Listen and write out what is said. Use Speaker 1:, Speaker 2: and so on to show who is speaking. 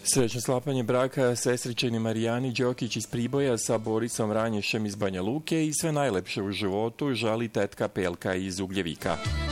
Speaker 1: Srećno sklapanje braka sestričeni Marijani Đokić iz Priboja sa Borisom Ranješem iz Banja Luke i sve najlepše u životu želi tetka Pelka iz Ugljevika.